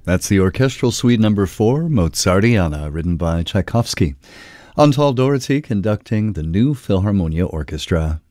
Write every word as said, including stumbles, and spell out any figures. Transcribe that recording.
That's the Orchestral Suite Number four, Mozartiana, written by Tchaikovsky. Antal Doherty conducting the New Philharmonia Orchestra.